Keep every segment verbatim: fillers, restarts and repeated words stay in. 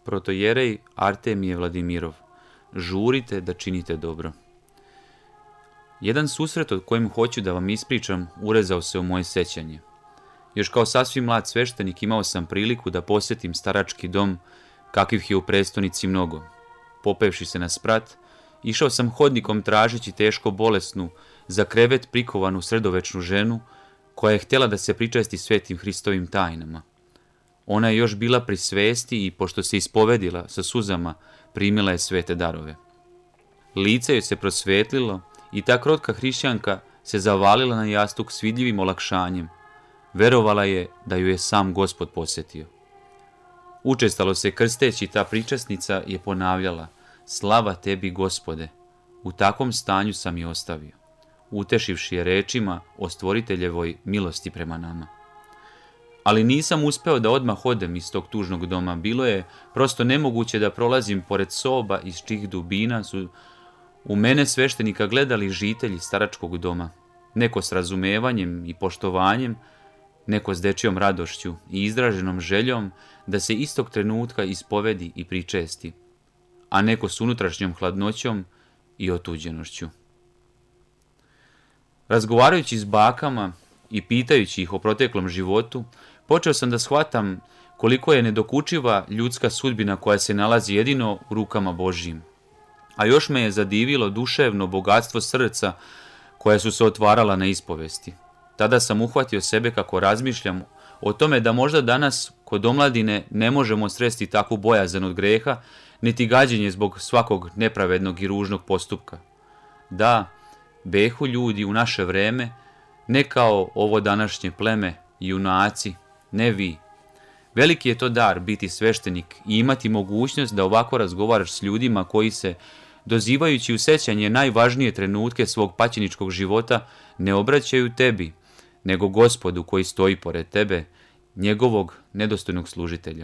Protojerej Artemije Vladimirov. Žurite da činite dobro. Jedan susret o kojem hoću da vam ispričam urezao se u moje sećanje. Još kao sasvim mlad sveštenik imao sam priliku da posjetim starački dom, kakvih je u prestonici mnogo. Popevši se na sprat, išao sam hodnikom tražeći teško bolesnu, za krevet prikovanu sredovečnu ženu, koja je htjela da se pričesti svetim Hristovim tajnama. Ona je još bila pri svesti i, pošto se ispovedila sa suzama, primila je svete darove. Lice joj se prosvetlilo i ta krotka hrišćanka se zavalila na jastuk s vidljivim olakšanjem. Verovala je da ju je sam Gospod posjetio. Učestalo se krsteći, ta pričesnica je ponavljala: slava tebi, Gospode, u takvom stanju sam je ostavio, utešivši je rečima o stvoriteljevoj milosti prema nama. Ali nisam uspeo da odmah odem iz tog tužnog doma. Bilo je prosto nemoguće da prolazim pored soba iz čih dubina su u mene sveštenika gledali žitelji staračkog doma. Neko s razumevanjem i poštovanjem, neko s dečijom radošću i izraženom željom da se istog trenutka ispovedi i pričesti, a neko s unutrašnjom hladnoćom i otuđenošću. Razgovarajući s bakama i pitajući ih o proteklom životu, počeo sam da shvatam koliko je nedokučiva ljudska sudbina koja se nalazi jedino u rukama Božjim. A još me je zadivilo duševno bogatstvo srca koja su se otvarala na ispovesti. Tada sam uhvatio sebe kako razmišljam o tome da možda danas kod omladine ne možemo sresti takvu bojazan od greha, niti gađenje zbog svakog nepravednog i ružnog postupka. Da, behu ljudi u naše vreme, ne kao ovo današnje pleme, junaci, ne vi. Veliki je to dar biti sveštenik i imati mogućnost da ovako razgovaraš s ljudima koji se, dozivajući u sećanje najvažnije trenutke svog paćeničkog života, ne obraćaju tebi, nego Gospodu koji stoji pored tebe, njegovog nedostojnog služitelja.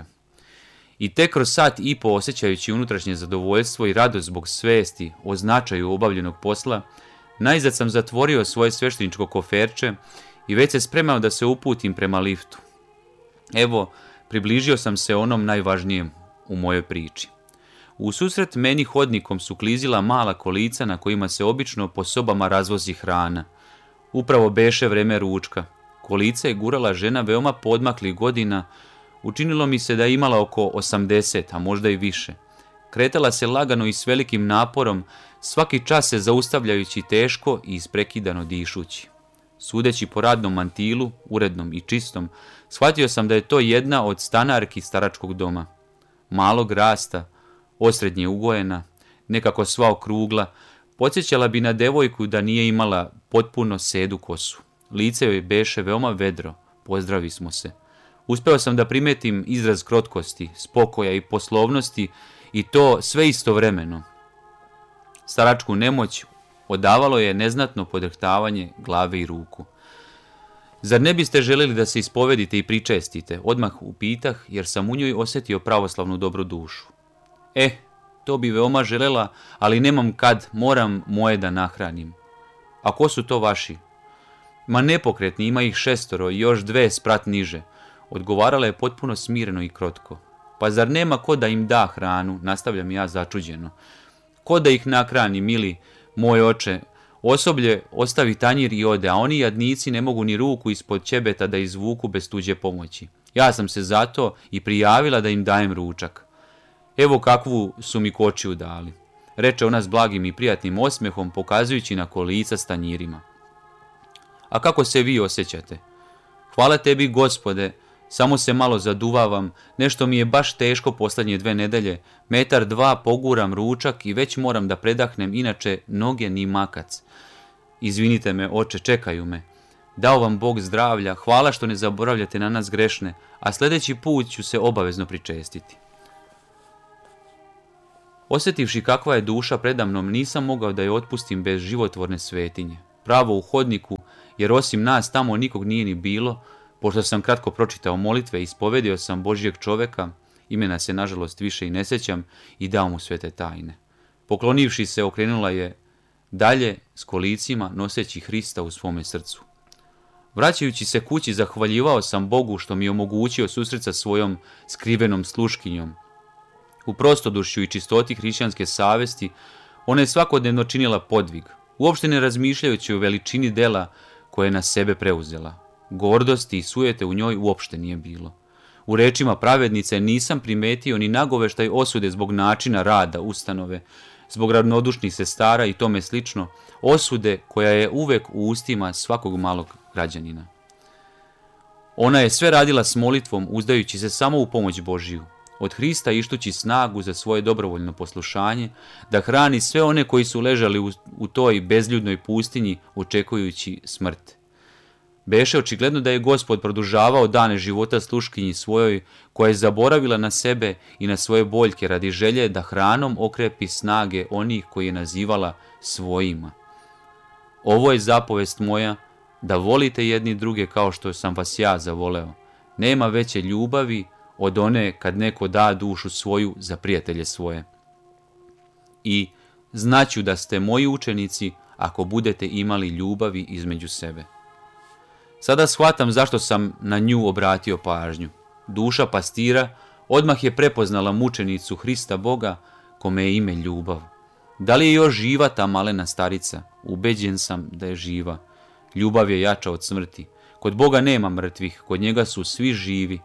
I tek kroz sat i po, osjećajući unutrašnje zadovoljstvo i radost zbog svesti o značaju obavljenog posla, najzad sam zatvorio svoje svešteničko koferče i već se spremao da se uputim prema liftu. Evo, približio sam se onom najvažnijem u mojoj priči. U susret meni hodnikom su klizila mala kolica na kojima se obično po sobama razvozi hrana. Upravo beše vreme ručka. Kolica je gurala žena veoma podmaklih godina. Učinilo mi se da je imala oko osamdeset, a možda i više. Kretala se lagano i s velikim naporom, svaki čas se zaustavljajući teško i isprekidano dišući. Sudeći po radnom mantilu, urednom i čistom, shvatio sam da je to jedna od stanarki staračkog doma. Malog rasta, osrednje ugojena, nekako sva okrugla, podsjećala bi na devojku da nije imala potpuno sedu kosu. Lice joj beše veoma vedro, pozdravi smo se. Uspeo sam da primetim izraz krotkosti, spokoja i poslovnosti i to sve istovremeno. Staračku nemoć odavalo je neznatno podrhtavanje glave i ruku. Zar ne biste željeli da se ispovedite i pričestite? Odmah upitah, jer sam u njoj osjetio pravoslavnu dobru dušu. E, to bi veoma želela, ali nemam kad, moram moje da nahranim. A ko su to vaši? Ma nepokretni, ima ih šestoro i još dve sprat niže. Odgovarala je potpuno smireno i krotko. Pa zar nema ko da im da hranu, nastavljam ja začuđeno. Ko da ih nahrani, mili moj oče? Osoblje ostavi tanjir i ode, a oni jadnici ne mogu ni ruku ispod ćebeta da izvuku bez tuđe pomoći. Ja sam se zato i prijavila da im dajem ručak. Evo kakvu su mi kočiju dali, reče ona s blagim i prijatnim osmehom, pokazujući na kolica s tanjirima. A kako se vi osjećate? Hvala tebi, Gospode, samo se malo zaduvavam, nešto mi je baš teško posljednje dve nedelje, metar dva poguram ručak i već moram da predahnem, inače noge ni makac. Izvinite me, oče, čekaju me. Dao vam Bog zdravlja, hvala što ne zaboravljate na nas grešne, a sljedeći put ću se obavezno pričestiti. Osjetivši kakva je duša predamnom, nisam mogao da je otpustim bez životvorne svetinje. Pravo u hodniku, jer osim nas tamo nikog nije ni bilo, pošto sam kratko pročitao molitve i ispovedio sam Božjeg čoveka, imena se nažalost više i ne sjećam, i dao mu svete tajne. Poklonivši se, okrenula je dalje s kolicima, noseći Hrista u svome srcu. Vraćajući se kući, zahvaljivao sam Bogu što mi je omogućio susret sa svojom skrivenom sluškinjom, U prostodušju i čistoti hrišćanske savesti ona je svakodnevno činila podvig, uopšte ne razmišljajući o veličini dela koje je na sebe preuzela. Gordosti i sujete u njoj uopšte nije bilo. U rečima pravednice nisam primetio ni nagoveštaj osude zbog načina rada ustanove, zbog ravnodušnih sestara i tome slično, osude koja je uvek u ustima svakog malog građanina. Ona je sve radila s molitvom, uzdajući se samo u pomoć Božiju, od Hrista ištući snagu za svoje dobrovoljno poslušanje, da hrani sve one koji su ležali u, u toj bezljudnoj pustinji očekujući smrt. Beše očigledno da je Gospod produžavao dane života sluškinji svojoj, koja je zaboravila na sebe i na svoje boljke radi želje da hranom okrepi snage onih koji je nazivala svojima. Ovo je zapovest moja, da volite jedni druge kao što sam vas ja zavoleo. Nema veće ljubavi od one kad neko da dušu svoju za prijatelje svoje. I znaću da ste moji učenici ako budete imali ljubavi između sebe. Sada shvatam zašto sam na nju obratio pažnju. Duša pastira odmah je prepoznala mučenicu Hrista Boga, kome je ime ljubav. Da li je još živa ta malena starica? Ubeđen sam da je živa. Ljubav je jača od smrti. Kod Boga nema mrtvih, kod njega su svi živi.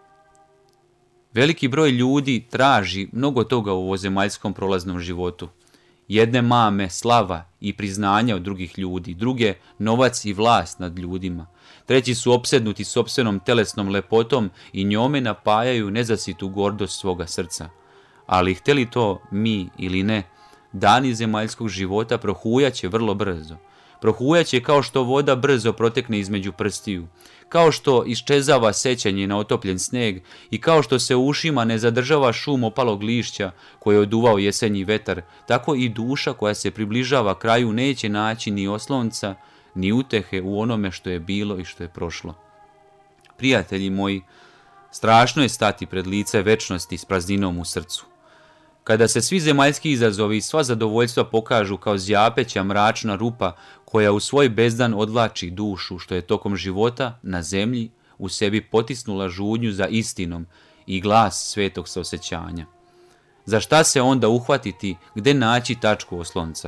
Veliki broj ljudi traži mnogo toga u ovozemaljskom prolaznom životu. Jedne mame, slava i priznanja od drugih ljudi, druge novac i vlast nad ljudima. Treći su opsednuti sopstvenom telesnom lepotom i njome napajaju nezasitu gordost svoga srca. Ali hteli to mi ili ne, dani zemaljskog života prohujaće vrlo brzo. Prohujaće kao što voda brzo protekne između prstiju, kao što iščezava sećanje na otopljen sneg i kao što se u ušima ne zadržava šum opalog lišća koje je oduvao jesenji vetar, tako i duša koja se približava kraju neće naći ni oslonca, ni utehe u onome što je bilo i što je prošlo. Prijatelji moji, strašno je stati pred lice večnosti s prazninom u srcu. Kada se svi zemaljski izazovi i sva zadovoljstva pokažu kao zjapeća mračna rupa koja u svoj bezdan odvlači dušu što je tokom života na zemlji u sebi potisnula žudnju za istinom i glas svetog saosećanja. Za šta se onda uhvatiti, gde naći tačku oslonca?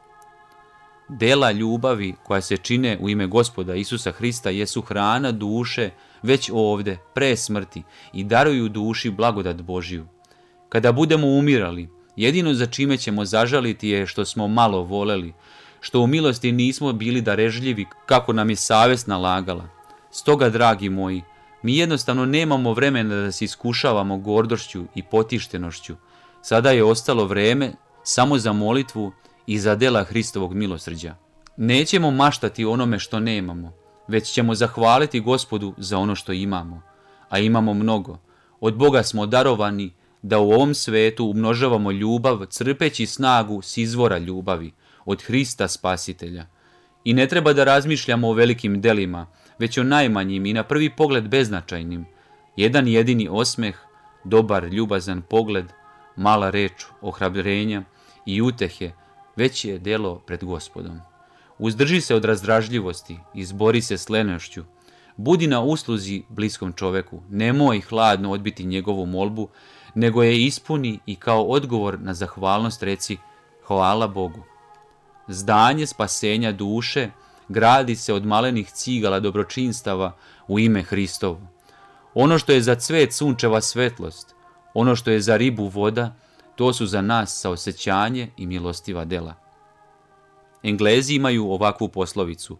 Dela ljubavi koja se čine u ime Gospoda Isusa Hrista jesu hrana duše već ovde, pre smrti, i daruju duši blagodat Božiju. Kada budemo umirali, jedino za čime ćemo zažaliti je što smo malo voleli, što u milosti nismo bili darežljivi kako nam je savest nalagala. Stoga, dragi moji, mi jednostavno nemamo vremena da se iskušavamo gordošću i potištenošću. Sada je ostalo vreme samo za molitvu i za dela Hristovog milosrđa. Nećemo maštati onome što nemamo, već ćemo zahvaliti Gospodu za ono što imamo, a imamo mnogo. Od Boga smo darovani da u ovom svetu umnožavamo ljubav crpeći snagu s izvora ljubavi, od Hrista Spasitelja. I ne treba da razmišljamo o velikim delima, već o najmanjim i na prvi pogled beznačajnim. Jedan jedini osmeh, dobar ljubazan pogled, mala reč ohrabrenja i utehe, već je delo pred Gospodom. Uzdrži se od razdražljivosti, izbori se s lenošću. Budi na usluzi bliskom čoveku, nemoj hladno odbiti njegovu molbu, nego je ispuni i kao odgovor na zahvalnost reci hvala Bogu. Zdanje spasenja duše gradi se od malenih cigala dobročinstava u ime Hristovo. Ono što je za cvet sunčeva svetlost, ono što je za ribu voda, to su za nas saosećanje i milostiva dela. Englezi imaju ovakvu poslovicu: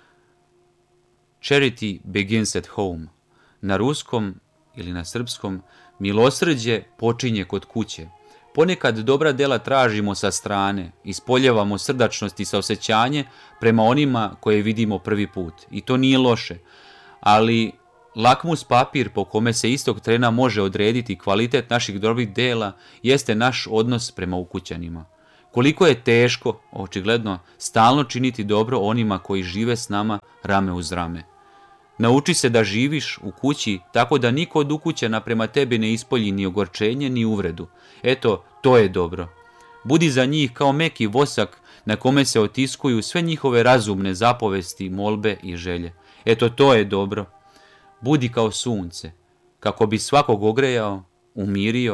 Charity begins at home. Na ruskom ili na srpskom, milosrđe počinje kod kuće. Ponekad dobra dela tražimo sa strane, ispoljevamo srdačnost i saosećanje prema onima koje vidimo prvi put. I to nije loše, ali lakmus papir po kome se istog trena može odrediti kvalitet naših dobrih dela jeste naš odnos prema ukućanima. Koliko je teško, očigledno, stalno činiti dobro onima koji žive s nama rame uz rame. Nauči se da živiš u kući tako da niko od ukućana prema tebi ne ispolji ni ogorčenje ni uvredu. Eto, to je dobro. Budi za njih kao meki vosak na kome se otiskuju sve njihove razumne zapovesti, molbe i želje. Eto, to je dobro. Budi kao sunce, kako bi svakog ogrejao, umirio,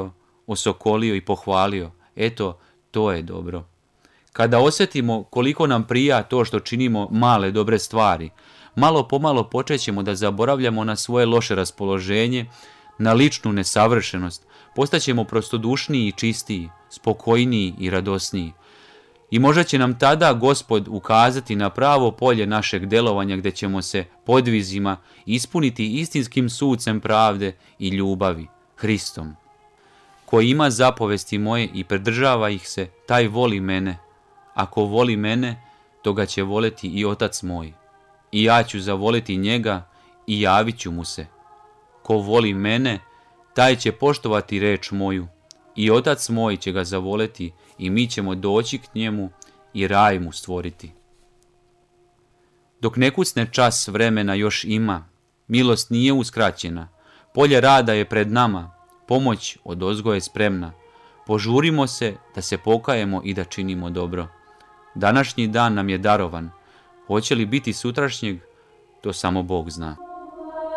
osokolio i pohvalio. Eto, to je dobro. Kada osjetimo koliko nam prija to što činimo male dobre stvari, malo pomalo počećemo da zaboravljamo na svoje loše raspoloženje, na ličnu nesavršenost, postaćemo prostodušniji i čistiji, spokojniji i radosniji. I možda će nam tada Gospod ukazati na pravo polje našeg delovanja gdje ćemo se podvizima ispuniti istinskim sucem pravde i ljubavi, Hristom. Ko ima zapovesti moje i pridržava ih se, taj voli mene. Ako voli mene, toga će voleti i Otac moj. I ja ću zavoliti njega i javit ću mu se. Ko voli mene, taj će poštovati reč moju. I Otac moj će ga zavoleti i mi ćemo doći k njemu i raj mu stvoriti. Dok ne kucne čas vremena još ima, milost nije uskraćena, polje rada je pred nama, pomoć odozgo je spremna. Požurimo se da se pokajemo i da činimo dobro. Današnji dan nam je darovan. Hoće li biti sutrašnjeg, to samo Bog zna.